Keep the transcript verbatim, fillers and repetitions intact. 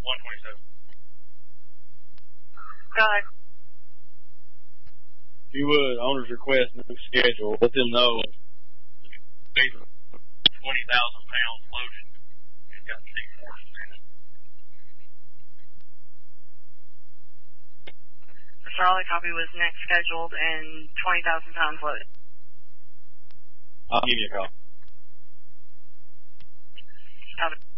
one twenty-seven. Go ahead. If you would, owner's request, new schedule. Let them know. twenty thousand pounds loaded. It's got six horses in it. The Charlotte copy was next scheduled and twenty thousand pounds loaded. I'll give you a call. Have it.